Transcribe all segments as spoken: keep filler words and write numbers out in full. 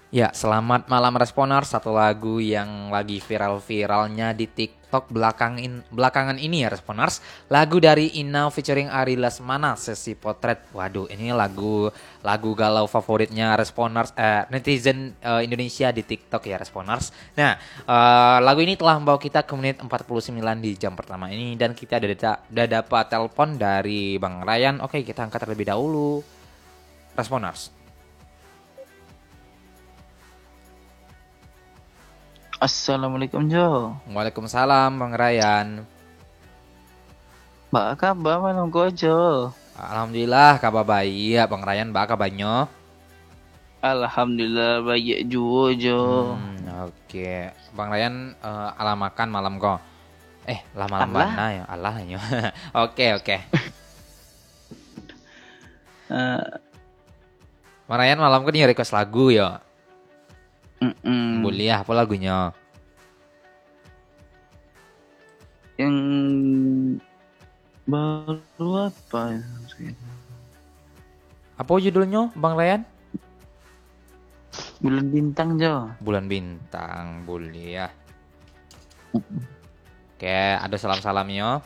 Ya, selamat malam Responers. Satu lagu yang lagi viral-viralnya di TikTok belakangin belakangan ini ya Responers. Lagu dari Ina featuring Ari Lesmana, Sesi Potret. Waduh, ini lagu lagu galau favoritnya Responers eh, netizen eh, Indonesia di TikTok ya Responers. Nah, eh, lagu ini telah membawa kita ke menit empat puluh sembilan di jam pertama ini dan kita udah, da- udah dapat telepon dari Bang Ryan. Oke, kita angkat terlebih dahulu. Responers. Assalamualaikum Jo. Waalaikumsalam Bang Ryan. Ba kabar malam ko Jo? Alhamdulillah kabar baik ya Bang Ryan baka banyo. Alhamdulillah baik juga Jo. Hmm, oke. Bang Ryan eh, ala makan malam kok. Eh, lah malam Allah. bana ya. Allah nyo. Oke, oke. Uh, Bang Ryan malam kan nih request lagu ya. mm-mm. Boleh apa lagunya? Yang baru apa? Apa judulnya Bang Ryan? Bulan bintang Jo. Bulan Bintang, boleh ya. Oke, ada salam-salamnya.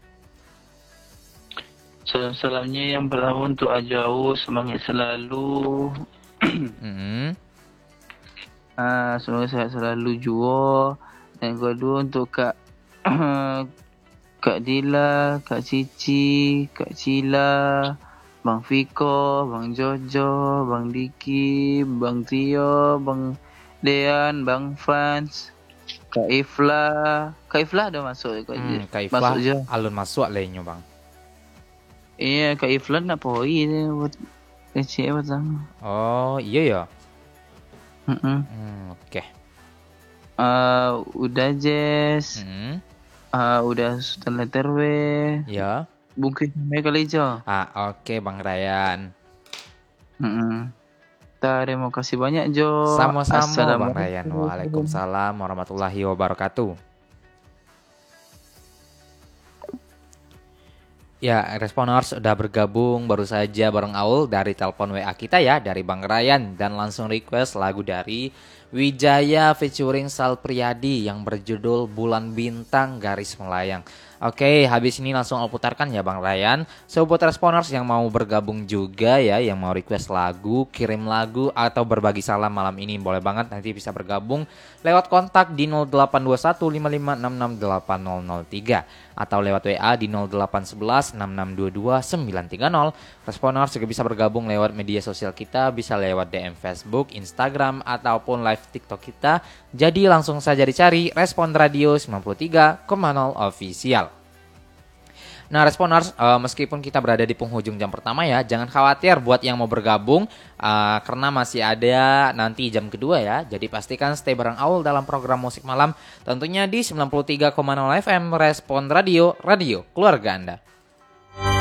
Salam-salamnya yang pertama untuk Ajau, semangat selalu. Hmm. Ah, semoga sehat selalu juga. Dan kedua untuk Kak Kak Dila, Kak Cici, Kak Cila, Bang Fiko, Bang Jojo, Bang Diki, Bang Tio, Bang Dean, Bang Fans, Kak Ifla. Kak Ifla ada masuk Kak Hmm, je. Masuk Kaiflah je. alun masuk lainnya Bang. Iya, Kak Ifla nak poi dia buat kecil betul. Oh, iya ya. Hmm. Hmm, oke. Uh, udah Jess. Hmm, Uh, udah Sultan Terwe. ya. Bungkus mereka kali je. Ah, oke Bang Ryan. Hmm. Terima kasih banyak Jo. Sama-sama Bang Ryan. Assalamualaikum. Waalaikumsalam warahmatullahi wabarakatuh. Ya, Responers udah bergabung baru saja bareng Aul dari telepon W A kita ya, dari Bang Ryan. Dan langsung request lagu dari Wijaya featuring Sal Priadi yang berjudul Bulan Bintang Garis Melayang. Oke, habis ini langsung Aul putarkan ya Bang Ryan. So buat Responers yang mau bergabung juga ya, yang mau request lagu, kirim lagu, atau berbagi salam malam ini, boleh banget nanti bisa bergabung lewat kontak di nol delapan dua satu lima lima enam enam delapan nol nol tiga atau lewat W A di nol delapan satu satu enam enam dua dua sembilan tiga nol. Responers juga bisa bergabung lewat media sosial kita, bisa lewat D M Facebook, Instagram, ataupun live TikTok kita. Jadi langsung saja dicari Respon Radio sembilan puluh tiga koma nol Official. Nah, Responers, uh, meskipun kita berada di penghujung jam pertama ya, jangan khawatir buat yang mau bergabung uh, karena masih ada nanti jam kedua ya. Jadi pastikan stay bareng Aul dalam program musik malam tentunya di sembilan puluh tiga koma nol F M Respon Radio, radio keluarga Anda.